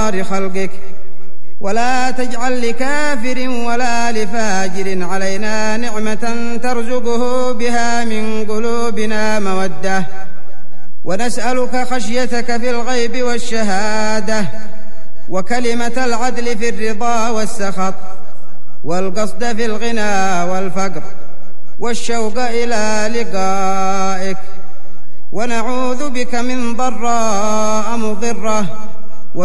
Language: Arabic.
شرار خلقك، ولا تجعل لكافر ولا لفاجر علينا نعمة ترزقه بها من قلوبنا مودة، ونسألك خشيتك في الغيب والشهادة، وكلمة العدل في الرضا والسخط، والقصد في الغنى والفقر، والشوق إلى لقائك. ونعوذ بك من ضراء مضرة